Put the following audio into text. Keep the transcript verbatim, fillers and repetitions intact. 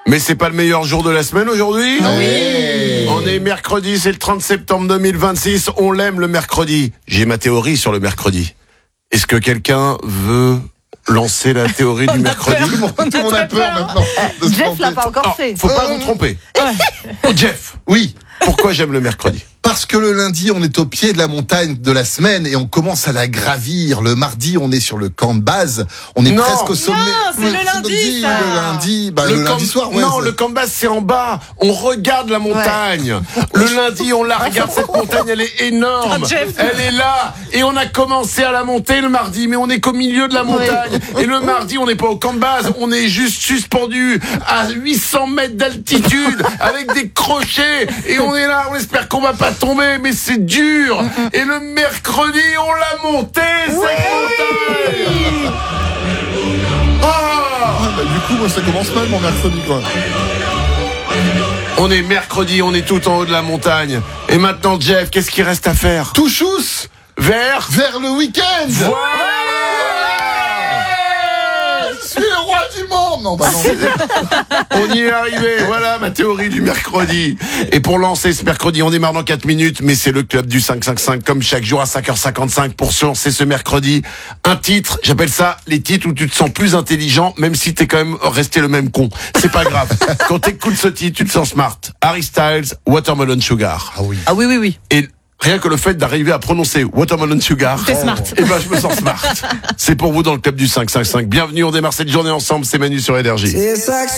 Mais c'est pas le meilleur jour de la semaine aujourd'hui ? Oui. On est mercredi, c'est le trente septembre deux mille vingt-six. On l'aime le mercredi. J'ai ma théorie sur le mercredi. Est-ce que quelqu'un veut lancer la théorie du mercredi ? Tout le monde a peur maintenant. de se Jeff tromper. l'a pas encore Alors, fait. faut pas vous tromper. Jeff, Oui, pourquoi j'aime le mercredi ? parce que le lundi, on est au pied de la montagne de la semaine et on commence à la gravir. Le mardi, on est sur le camp de base. On est Non. presque au sommet. Non, c'est le lundi, ça. Le lundi, bah, le, camp- lundi soir, ouais. Non, c'est- le camp de base, c'est en bas. On regarde la montagne. Le lundi, on la regarde, cette montagne, elle est énorme. Ah, Jeff. Elle est là. Et on a commencé à la monter le mardi, mais on est qu'au milieu de la montagne. Et le mardi, on n'est pas au camp de base. On est juste suspendu à huit cents mètres d'altitude avec des crochets. Et on est là, on espère qu'on va pas tomber, mais c'est dur. Et le mercredi, on l'a monté, cette montagne. Ah! Ah, bah, du coup, moi, ça commence mal mon mercredi, quoi. On est mercredi, on est tout en haut de la montagne. Et maintenant, Jeff, qu'est-ce qu'il reste à faire ? Tout chousse Vers vers le week-end. Voilà. Je suis le roi du monde. Non, bah non. On y est arrivé, voilà ma théorie du mercredi. Et pour lancer ce mercredi, on démarre dans quatre minutes, mais c'est le club du cinq cinq cinq, comme chaque jour à cinq heures cinquante-cinq, pour se lancer ce mercredi. Un titre, j'appelle ça les titres où tu te sens plus intelligent, même si t'es quand même resté le même con. C'est pas grave. Quand t'écoutes ce titre, tu te sens smart. Harry Styles, Watermelon Sugar. Ah oui. Ah oui, oui, oui. Et rien que le fait d'arriver à prononcer Watermelon Sugar, T'es smart. eh ben je me sens smart. C'est pour vous dans le club du cinq cinq cinq. Bienvenue, on démarre cette journée ensemble, c'est Manu sur Énergie.